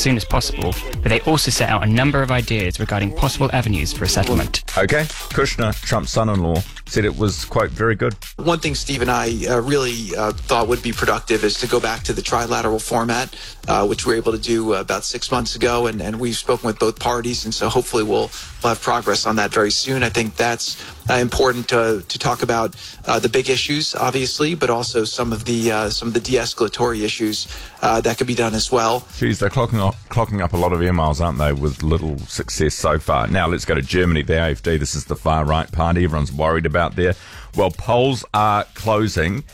soon as possible, but they also set out a number of ideas regarding possible avenues for a settlement. Okay, Kushner, Trump's son-in-law, said it was, quote, very good. One thing Steve and I really thought would be productive is to go back to the trilateral format, which we were able to do about 6 months ago, and we've spoken with both parties, and so hopefully we'll have progress on that very soon. I think that's important to talk about the big issues, obviously, but also some of the de-escalatory issues that could be done as well. Geez, they're clocking up a lot of air miles, aren't they, with little success so far. Now let's go to Germany. The AfD, this is the far-right party everyone's worried about there. Well, polls are closing.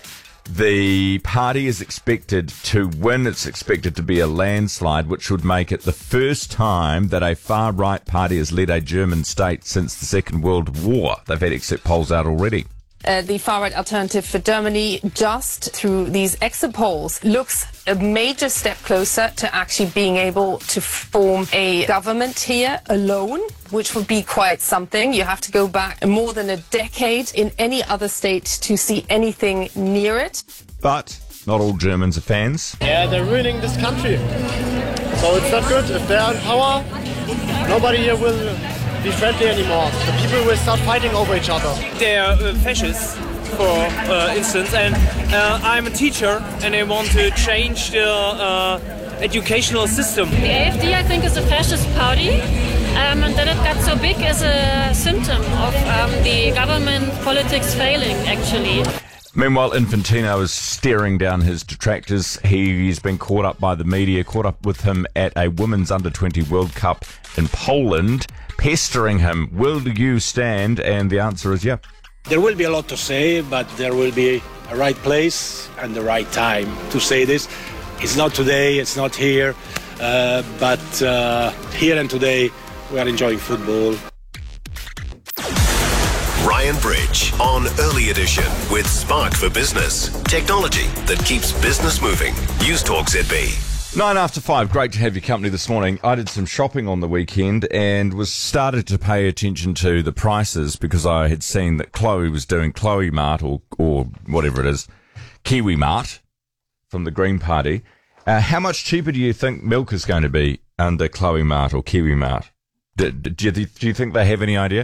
The party is expected to win. It's expected to be a landslide, which would make it the first time that a far-right party has led a German state since the Second World War. They've had exit polls out already. The far-right Alternative for Germany, just through these exit polls, looks a major step closer to actually being able to form a government here alone, which would be quite something. You have to go back more than a decade in any other state to see anything near it. But not all Germans are fans. Yeah, they're ruining this country. So it's not good. If they're in power, nobody here will be friendly anymore. The people will start fighting over each other. They are fascists, for instance, and I'm a teacher and I want to change the educational system. The AfD, I think, is a fascist party, and that it got so big is a symptom of the government politics failing, actually. Meanwhile, Infantino is staring down his detractors. He's been caught up by the media, caught up with him at a Women's Under-20 World Cup in Poland, pestering him. Will you stand? And the answer is yep. There will be a lot to say, but there will be a right place and the right time to say this. It's not today, it's not here, but here and today we are enjoying football. Ryan Bridge on Early Edition with Spark for Business. Technology that keeps business moving. News Talk ZB. 5:09, great to have your company this morning. I did some shopping on the weekend and was started to pay attention to the prices because I had seen that Chloe was doing Chloe Mart or whatever it is, Kiwi Mart from the Green Party. How much cheaper do you think milk is going to be under Chloe Mart or Kiwi Mart? Do you think they have any idea?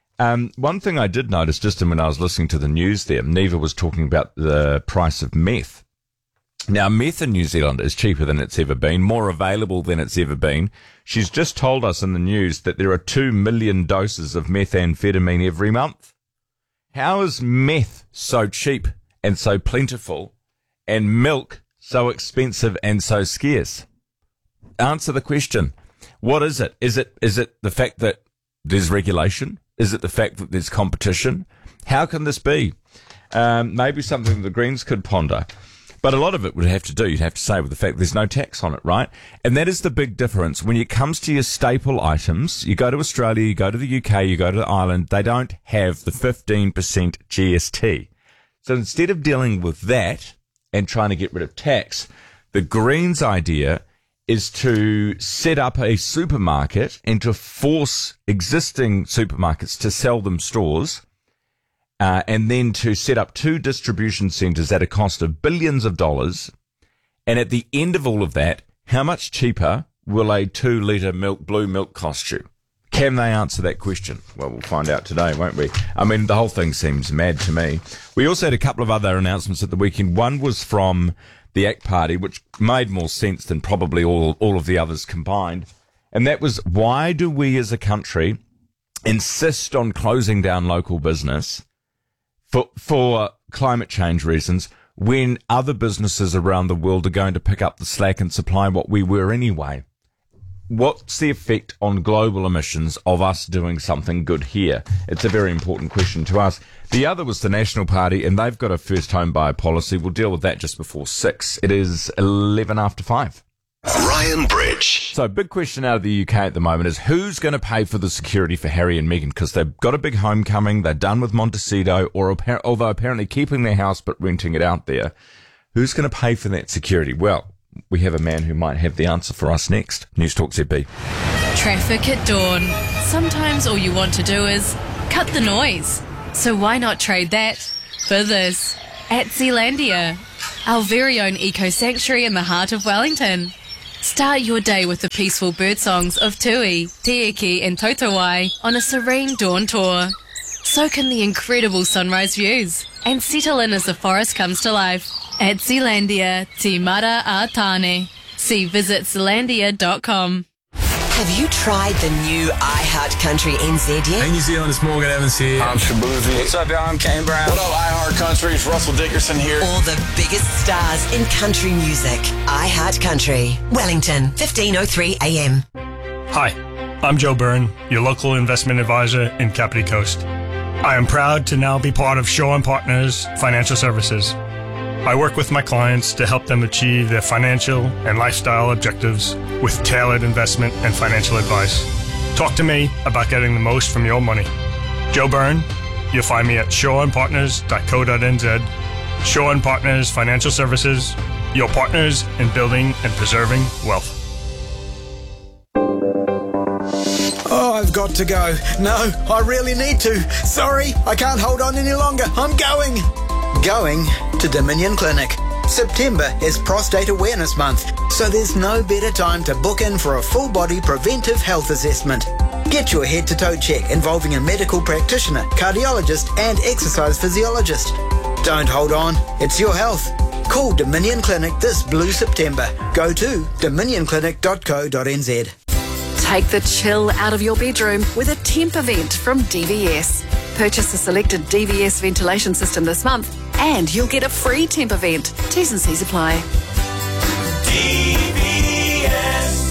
One thing I did notice just when I was listening to the news there, Neva was talking about the price of meth. Now, meth in New Zealand is cheaper than it's ever been, more available than it's ever been. She's just told us in the news that there are 2 million doses of methamphetamine every month. How is meth so cheap and so plentiful and milk so expensive and so scarce? Answer the question. What is it? Is it the fact that there's regulation? Is it the fact that there's competition? How can this be? Maybe something the Greens could ponder. But a lot of it would have to do, you'd have to say, with the fact there's no tax on it, right? And that is the big difference. When it comes to your staple items, you go to Australia, you go to the UK, you go to Ireland, they don't have the 15% GST. So instead of dealing with that and trying to get rid of tax, the Greens' idea is to set up a supermarket and to force existing supermarkets to sell them stores, and then to set up 2 distribution centres at a cost of billions of dollars. And at the end of all of that, how much cheaper will a 2-litre blue milk cost you? Can they answer that question? Well, we'll find out today, won't we? I mean, the whole thing seems mad to me. We also had a couple of other announcements at the weekend. One was from the ACT Party, which made more sense than probably all of the others combined. And that was, why do we as a country insist on closing down local business for climate change reasons when other businesses around the world are going to pick up the slack and supply what we were anyway? What's the effect on global emissions of us doing something good here? It's a very important question to ask. The other was the National Party, and they've got a first home buyer policy. We'll deal with that just before 6. It is 5:11. Ryan Bridge. So, big question out of the UK at the moment is who's going to pay for the security for Harry and Meghan? Because they've got a big homecoming, they're done with Montecito, although apparently keeping their house but renting it out there. Who's going to pay for that security? Well, we have a man who might have the answer for us next. News Talk ZB. Traffic at dawn. Sometimes all you want to do is cut the noise. So why not trade that for this? At Zealandia, our very own eco-sanctuary in the heart of Wellington. Start your day with the peaceful bird songs of Tui, Te Eke and Tautawai on a serene dawn tour. Soak in the incredible sunrise views and settle in as the forest comes to life. At Zealandia, Te Mara a Tāne. See visit zealandia.com. Have you tried the new iHeartCountry NZ yet? Hey New Zealand, it's Morgan Evans here. I'm Shabuzi. What's up, y'all? I'm Kane Brown. What up, iHeartCountry? It's Russell Dickerson here. All the biggest stars in country music. iHeartCountry. Wellington, 15:03 AM. Hi, I'm Joe Byrne, your local investment advisor in Kapiti Coast. I am proud to now be part of Shaw & Partners Financial Services. I work with my clients to help them achieve their financial and lifestyle objectives with tailored investment and financial advice. Talk to me about getting the most from your money. Joe Byrne, you'll find me at shawandpartners.co.nz. Shaw & Partners Financial Services, your partners in building and preserving wealth. Oh, I've got to go. No, I really need to. Sorry, I can't hold on any longer. I'm going to Dominion Clinic. September is Prostate Awareness Month, so there's no better time to book in for a full-body preventive health assessment. Get your head-to-toe check involving a medical practitioner, cardiologist and exercise physiologist. Don't hold on, it's your health. Call Dominion Clinic this Blue September. Go to dominionclinic.co.nz. Take the chill out of your bedroom with a temp event from DVS. Purchase a selected DVS ventilation system this month and you'll get a free temp event. T's and C's apply. DVS.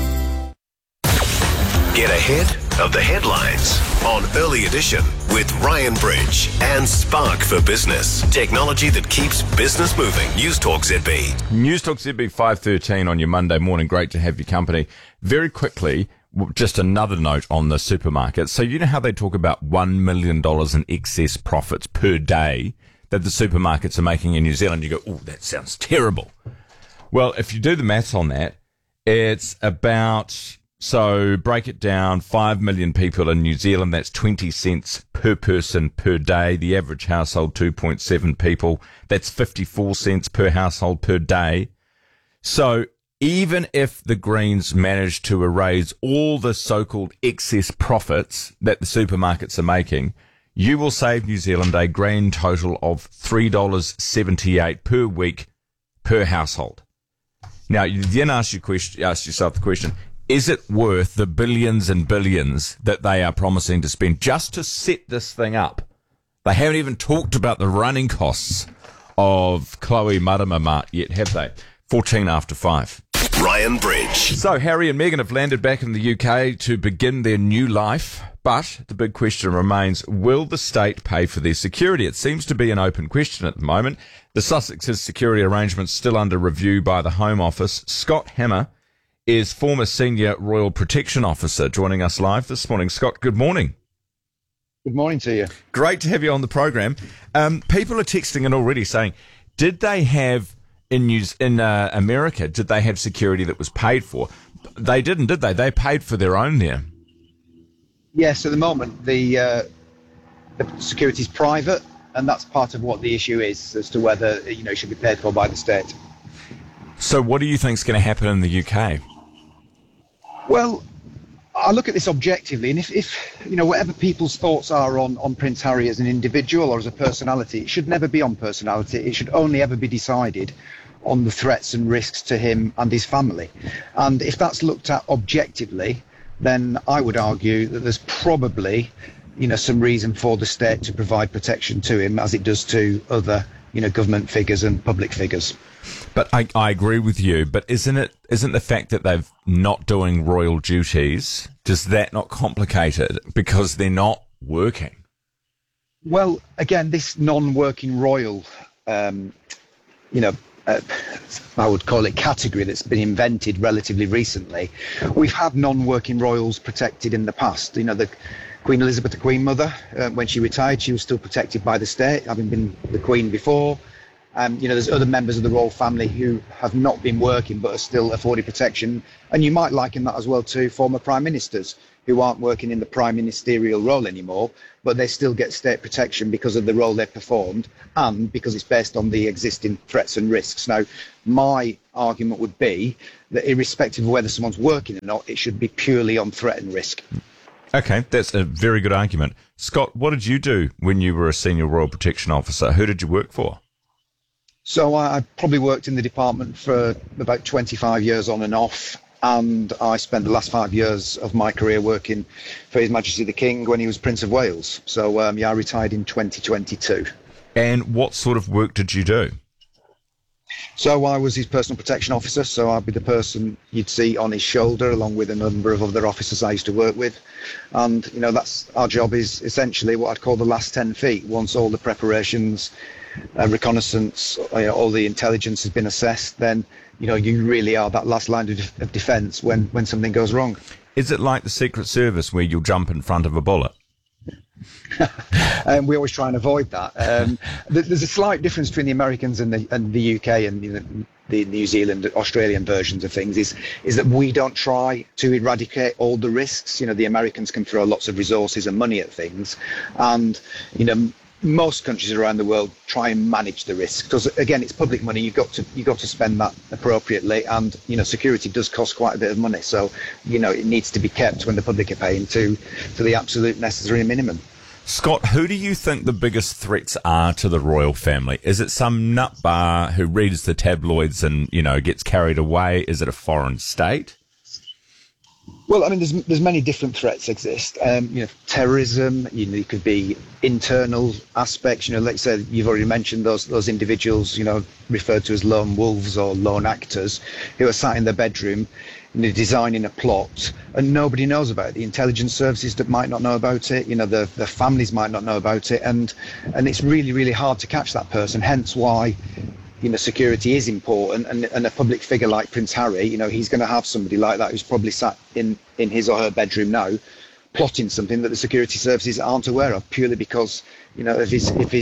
Get ahead of the headlines on Early Edition with Ryan Bridge and Spark for Business. Technology that keeps business moving. News Talk ZB. News Talk ZB 5:13 on your Monday morning. Great to have your company. Very quickly, just another note on the supermarket. So you know how they talk about $1 million in excess profits per day that the supermarkets are making in New Zealand? You go, oh, that sounds terrible. Well, if you do the maths on that, it's about, so break it down, 5 million people in New Zealand, that's 20 cents per person per day. The average household, 2.7 people, that's 54 cents per household per day. So even if the Greens manage to erase all the so-called excess profits that the supermarkets are making, you will save New Zealand a grand total of $3.78 per week per household. Now, you then ask yourself the question, is it worth the billions and billions that they are promising to spend just to set this thing up? They haven't even talked about the running costs of Chloe Marama Mart yet, have they? 14 after 5. Ryan Bridge. So Harry and Meghan have landed back in the UK to begin their new life, but the big question remains, will the state pay for their security? It seems to be an open question at the moment. The Sussex's security arrangements still under review by the Home Office. Scott Hammer is former Senior Royal Protection Officer, joining us live this morning. Scott, good morning. Good morning to you. Great to have you on the program. People are texting in already saying, did they have in America, did they have security that was paid for? They didn't, did they? They paid for their own there. Yes, at the moment, the security is private, and that's part of what the issue is as to whether it should be paid for by the state. So what do you think is going to happen in the UK? Well, I look at this objectively, and if whatever people's thoughts are on Prince Harry as an individual or as a personality, it should never be on personality. It should only ever be decided on the threats and risks to him and his family. And if that's looked at objectively, then I would argue that there's probably, some reason for the state to provide protection to him as it does to other, government figures and public figures. But I agree with you. But isn't the fact that they're not doing royal duties, does that not complicate it because they're not working? Well, again, this non-working royal, I would call it category that's been invented relatively recently. We've had non-working royals protected in the past. The Queen Elizabeth, the Queen Mother, when she retired, she was still protected by the state, having been the Queen before. There's other members of the royal family who have not been working but are still afforded protection. And you might liken that as well to former prime ministers who aren't working in the prime ministerial role anymore, but they still get state protection because of the role they've performed and because it's based on the existing threats and risks. Now, my argument would be that irrespective of whether someone's working or not, it should be purely on threat and risk. Okay, that's a very good argument. Scott, what did you do when you were a senior Royal Protection Officer? Who did you work for? So I probably worked in the department for about 25 years on and off, and I spent the last 5 years of my career working for His Majesty the King when he was Prince of Wales. So, I retired in 2022. And what sort of work did you do? So I was his personal protection officer, so I'd be the person you'd see on his shoulder along with a number of other officers I used to work with. And, that's our job is essentially what I'd call the last 10 feet. Once all the preparations, reconnaissance, all the intelligence has been assessed, then, you really are that last line of defence when something goes wrong. Is it like the Secret Service where you'll jump in front of a bullet? We always try and avoid that. There's a slight difference between the Americans and the UK and the New Zealand, Australian versions of things is that we don't try to eradicate all the risks. The Americans can throw lots of resources and money at things, and most countries around the world try and manage the risk because, again, it's public money. You've got to spend that appropriately, and security does cost quite a bit of money. So it needs to be kept when the public are paying to the absolute necessary minimum. Scott, who do you think the biggest threats are to the royal family? Is it some nutbar who reads the tabloids and gets carried away? Is it a foreign state? Well, there's many different threats exist. Terrorism. It could be internal aspects. Let's say you've already mentioned those individuals, referred to as lone wolves or lone actors, who are sat in their bedroom, designing a plot, and nobody knows about it. The intelligence services that might not know about it. Their families might not know about it, and it's really, really hard to catch that person. Hence why, security is important, and a public figure like Prince Harry, he's going to have somebody like that who's probably sat in his or her bedroom now, plotting something that the security services aren't aware of, purely because of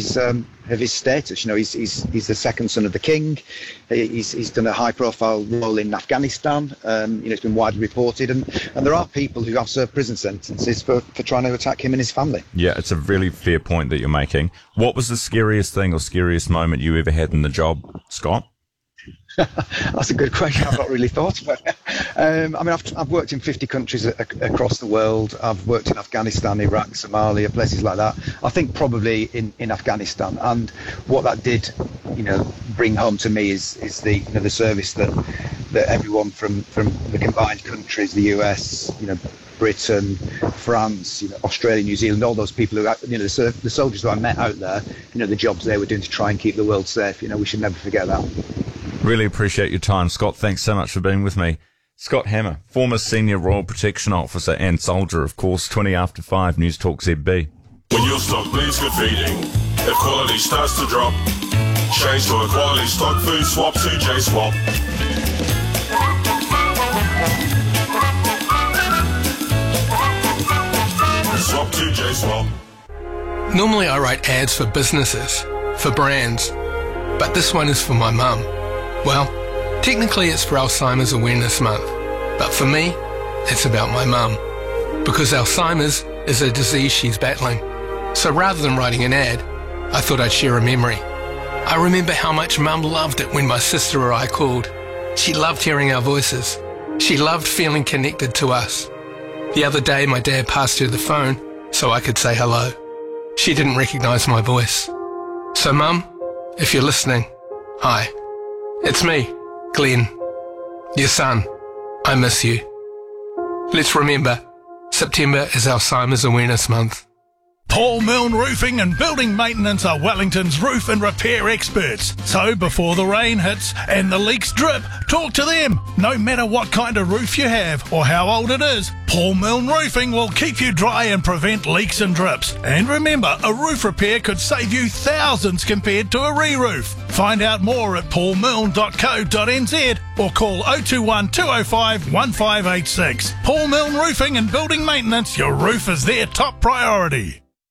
his status. He's the second son of the king. He's done a high profile role in Afghanistan. It's been widely reported, and there are people who have served prison sentences for trying to attack him and his family. Yeah, it's a really fair point that you're making. What was the scariest thing or scariest moment you ever had in the job, Scott? That's a good question. I've not really thought about it. I've worked in 50 countries across the world. I've worked in Afghanistan, Iraq, Somalia, places like that. I think probably in Afghanistan. And what that did, bring home to me is the service that everyone from the combined countries, the US, Britain, France, Australia, New Zealand, all those people who, the soldiers who I met out there, the jobs they were doing to try and keep the world safe. We should never forget that. Really appreciate your time, Scott. Thanks so much for being with me. Scott Hammer, former Senior Royal Protection Officer and soldier, of course, 20 after 5, News Talk ZB. When your stock needs good feeding, if quality starts to drop, change to a quality stock food swap to J-Swap. Swap to J-Swap. Normally I write ads for businesses, for brands, but this one is for my mum. Well, technically it's for Alzheimer's Awareness Month, but for me, it's about my mum. Because Alzheimer's is a disease she's battling. So rather than writing an ad, I thought I'd share a memory. I remember how much Mum loved it when my sister or I called. She loved hearing our voices. She loved feeling connected to us. The other day my dad passed her the phone so I could say hello. She didn't recognise my voice. So Mum, if you're listening, hi. It's me, Glenn, your son. I miss you. Let's remember, September is Alzheimer's Awareness Month. Paul Milne Roofing and Building Maintenance are Wellington's roof and repair experts. So before the rain hits and the leaks drip, talk to them. No matter what kind of roof you have or how old it is, Paul Milne Roofing will keep you dry and prevent leaks and drips. And remember, a roof repair could save you thousands compared to a re-roof. Find out more at paulmilne.co.nz or call 021 205 1586. Paul Milne Roofing and Building Maintenance, your roof is their top priority.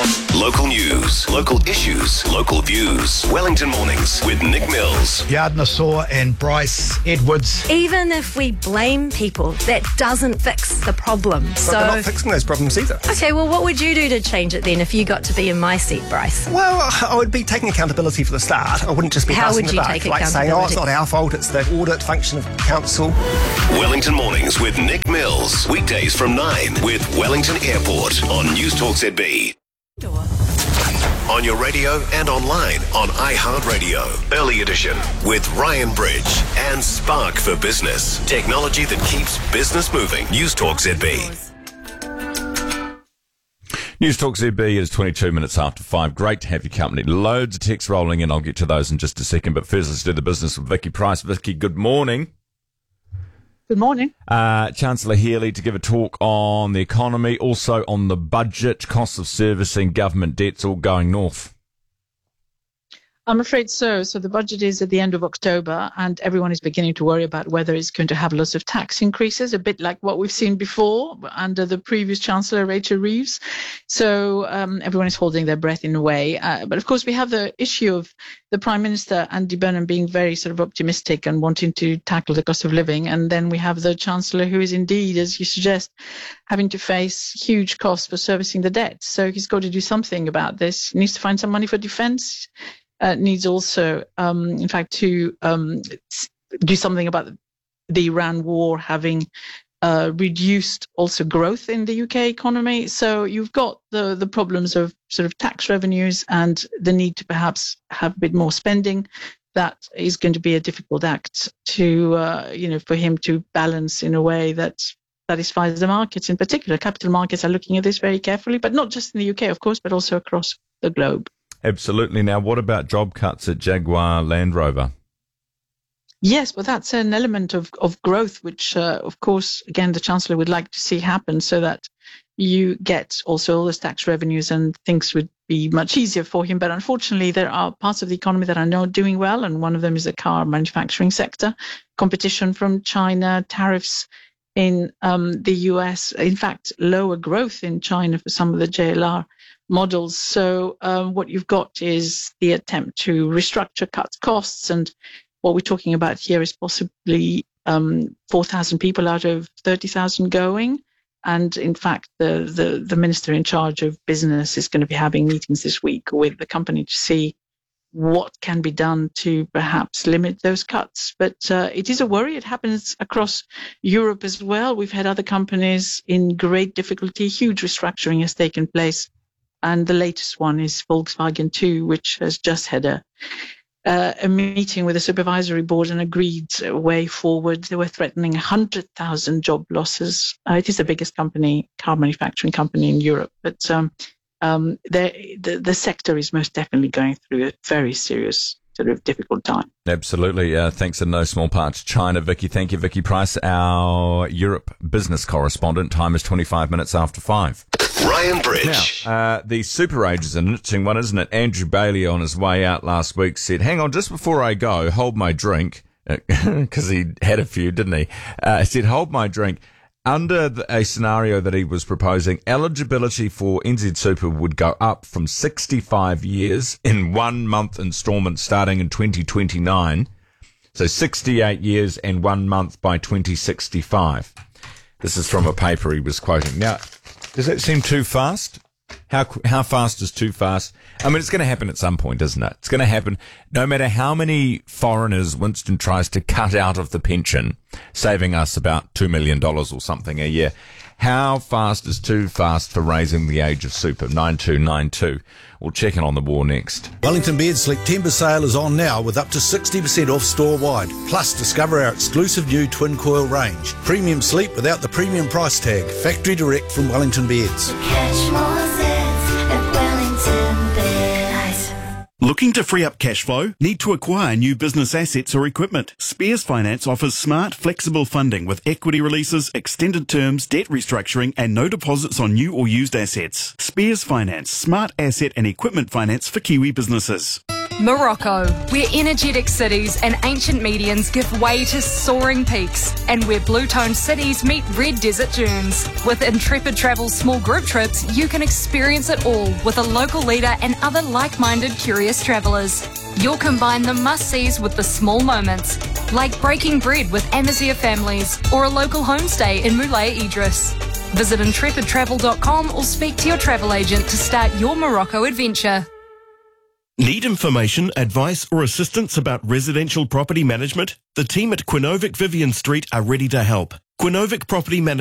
Local news, local issues, local views. Wellington Mornings with Nick Mills. Yardner Saw and Bryce Edwards. Even if we blame people, that doesn't fix the problem. But they're not fixing those problems either. Okay, well, what would you do to change it then if you got to be in my seat, Bryce? Well, I would be taking accountability for the start. I wouldn't just be How passing would the you buck, take like saying, oh, it's accountability? not our fault, it's the audit function of council. Wellington Mornings with Nick Mills. Weekdays from 9 with Wellington Airport on News Talk ZB. On your radio and online on iHeartRadio. Early Edition with Ryan Bridge and Spark for Business. Technology that keeps business moving. News Talk ZB. News Talk ZB is 22 minutes after 5. Great to have your company. Loads of texts rolling in. I'll get to those in just a second. But first, let's do the business with Vicky Price. Vicky, good morning. Good morning. Chancellor Healy to give a talk on the economy, also on the budget, costs of servicing government debts all going north. I'm afraid so. So the budget is at the end of October, and everyone is beginning to worry about whether it's going to have lots of tax increases, a bit like what we've seen before under the previous Chancellor, Rachel Reeves. So everyone is holding their breath in a way. But of course, we have the issue of the Prime Minister, Andy Burnham, being very sort of optimistic and wanting to tackle the cost of living. And then we have the Chancellor who is indeed, as you suggest, having to face huge costs for servicing the debt. So he's got to do something about this. He needs to find some money for defence. Needs also, in fact, to do something about the Iran war having reduced also growth in the UK economy. So you've got the problems of sort of tax revenues and the need to perhaps have a bit more spending. That is going to be a difficult act to, for him to balance in a way that satisfies the markets. In particular, capital markets are looking at this very carefully, but not just in the UK, of course, but also across the globe. Absolutely. Now, what about job cuts at Jaguar Land Rover? Yes, well, that's an element of growth, which, of course, again, the Chancellor would like to see happen so that you get also all those tax revenues and things would be much easier for him. But unfortunately, there are parts of the economy that are not doing well, and one of them is the car manufacturing sector. Competition from China, tariffs in the US, in fact, lower growth in China for some of the JLR models. So what you've got is the attempt to restructure, cut costs, and what we're talking about here is possibly 4,000 people out of 30,000 going. And in fact, the minister in charge of business is going to be having meetings this week with the company to see what can be done to perhaps limit those cuts. But it is a worry. It happens across Europe as well. We've had other companies in great difficulty. Huge restructuring has taken place. And the latest one is Volkswagen too, which has just had a meeting with the supervisory board and agreed a way forward. They were threatening 100,000 job losses. It is the biggest car manufacturing company in Europe. But the sector is most definitely going through a very serious sort of difficult time. Absolutely. Thanks in no small part to China, Vicky. Thank you, Vicky Price, our Europe business correspondent. Time is 25 minutes after 5. Ryan Bridge. Now, the super age is an interesting one, isn't it? Andrew Bailey on his way out last week said, hang on, just before I go, hold my drink, because he had a few, didn't he? He said, hold my drink. Under a scenario that he was proposing, eligibility for NZ Super would go up from 65 years in 1 month instalments starting in 2029. So 68 years and 1 month by 2065. This is from a paper he was quoting. Now, does that seem too fast? How fast is too fast? I mean, it's going to happen at some point, isn't it? It's going to happen no matter how many foreigners Winston tries to cut out of the pension, saving us about $2 million or something a year. How fast is too fast for raising the age of super? 9292. We'll check in on the war next. Wellington Bed September sale is on now with up to 60% off store-wide. Plus, discover our exclusive new twin coil range. Premium sleep without the premium price tag. Factory direct from Wellington Beds. Catch more sets at Wellington Beds. Looking to free up cash flow? Need to acquire new business assets or equipment? Spears Finance offers smart, flexible funding with equity releases, extended terms, debt restructuring, and no deposits on new or used assets. Spears Finance, smart asset and equipment finance for Kiwi businesses. Morocco, where energetic cities and ancient medians give way to soaring peaks, and where blue-toned cities meet red desert dunes. With Intrepid Travel's small group trips, you can experience it all with a local leader and other like-minded curious travellers. You'll combine the must-sees with the small moments, like breaking bread with Amazigh families or a local homestay in Moulay Idris. Visit intrepidtravel.com or speak to your travel agent to start your Morocco adventure. Need information, advice or assistance about residential property management? The team at Quinovic Vivian Street are ready to help. Quinovic Property Management